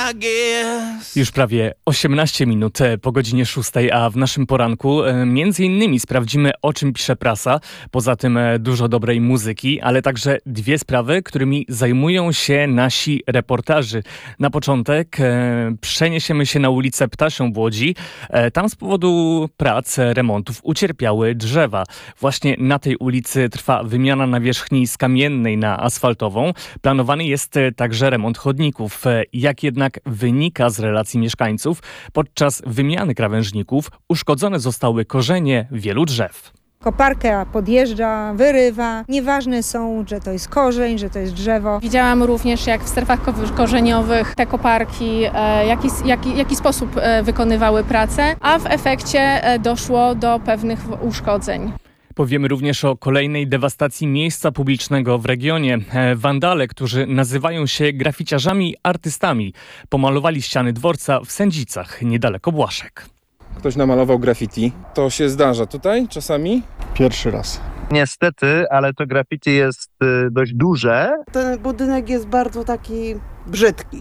Już prawie 18 minut po godzinie 6, a w naszym poranku między innymi sprawdzimy, o czym pisze prasa. Poza tym dużo dobrej muzyki, ale także dwie sprawy, którymi zajmują się nasi reporterzy. Na początek przeniesiemy się na ulicę Ptasią w Łodzi. Tam z powodu prac, remontów ucierpiały drzewa. Właśnie na tej ulicy trwa wymiana nawierzchni z kamiennej na asfaltową. Planowany jest także remont chodników. Jak jednak wynika z relacji mieszkańców, podczas wymiany krawężników uszkodzone zostały korzenie wielu drzew. Koparka podjeżdża, wyrywa. Nieważne są, że to jest korzeń, że to jest drzewo. Widziałam również, jak w strefach korzeniowych te koparki w jaki sposób wykonywały pracę, a w efekcie doszło do pewnych uszkodzeń. Powiemy również o kolejnej dewastacji miejsca publicznego w regionie. Wandale, którzy nazywają się graficiarzami artystami, pomalowali ściany dworca w Sędzicach, niedaleko Błaszek. Ktoś namalował graffiti. To się zdarza tutaj czasami? Pierwszy raz. Niestety, ale to graffiti jest dość duże. Ten budynek jest bardzo taki brzydki.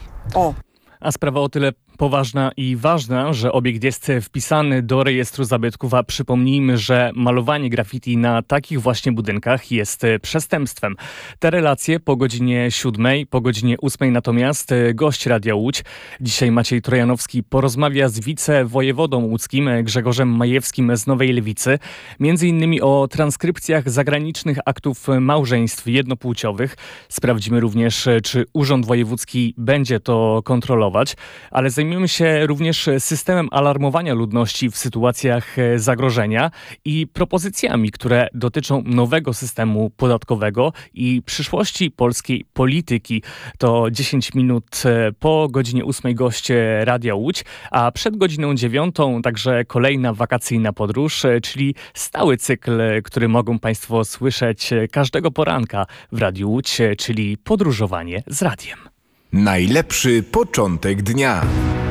A sprawa o tyle poważna i ważna, że obiekt jest wpisany do rejestru zabytków, a przypomnijmy, że malowanie graffiti na takich właśnie budynkach jest przestępstwem. Te relacje po godzinie 7, po godzinie 8 natomiast gość Radia Łódź. Dzisiaj Maciej Trojanowski porozmawia z wicewojewodą łódzkim Grzegorzem Majewskim z Nowej Lewicy. Między innymi o transkrypcjach zagranicznych aktów małżeństw jednopłciowych. Sprawdzimy również, czy Urząd Wojewódzki będzie to kontrolować, ale zajmiemy się również systemem alarmowania ludności w sytuacjach zagrożenia i propozycjami, które dotyczą nowego systemu podatkowego i przyszłości polskiej polityki. To 10 minut po godzinie 8 gość Radia Łódź, a przed godziną 9 także kolejna wakacyjna podróż, czyli stały cykl, który mogą Państwo słyszeć każdego poranka w Radiu Łódź, czyli podróżowanie z radiem. Najlepszy początek dnia.